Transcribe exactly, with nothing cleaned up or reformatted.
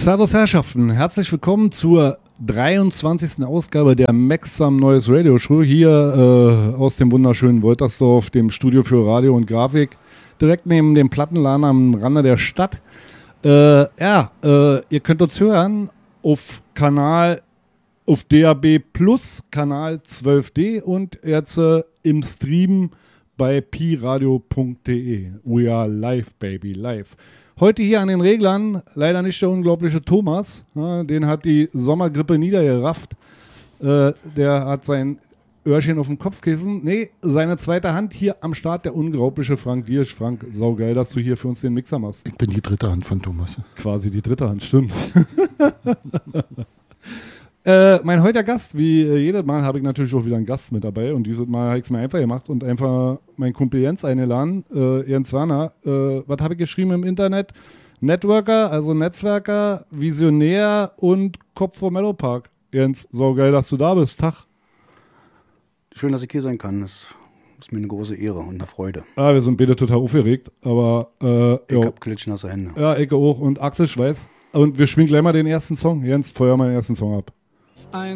Servus Herrschaften, herzlich willkommen zur dreiundzwanzigsten Ausgabe der Maxam Neues Radio Show hier äh, aus dem wunderschönen Woltersdorf, dem Studio für Radio und Grafik, direkt neben dem Plattenladen am Rande der Stadt. Äh, ja, äh, ihr könnt uns hören auf Kanal, auf D A B Plus, Kanal zwölf D und jetzt äh, im Stream bei pi radio punkt de. We are live, baby, live. Heute hier an den Reglern leider nicht der unglaubliche Thomas, ja, den hat die Sommergrippe niedergerafft. Äh, der hat sein Öhrchen auf dem Kopfkissen. Nee, seine zweite Hand hier am Start, der unglaubliche Frank Diersch. Frank, saugeil, dass du hier für uns den Mixer machst. Ich bin die dritte Hand von Thomas. Quasi die dritte Hand, stimmt. äh, mein heutiger Gast, wie äh, jedes Mal habe ich natürlich auch wieder einen Gast mit dabei und dieses Mal habe ich es mir einfach gemacht und einfach meinen Kumpel Jens eingeladen, äh, Jens Werner. Äh, was habe ich geschrieben im Internet? Networker, also Netzwerker, Visionär und Kopf vor Mellow Park. Jens, saugeil, dass du da bist. Tag. Schön, dass ich hier sein kann. Das ist mir eine große Ehre und eine Freude. Ah, wir sind beide total aufgeregt, aber äh, ich jo. hab klitschnasse Hände. Ja, ich auch und Achselschweiß. Und wir spielen gleich mal den ersten Song. Jens, feuer mal den ersten Song ab. Ein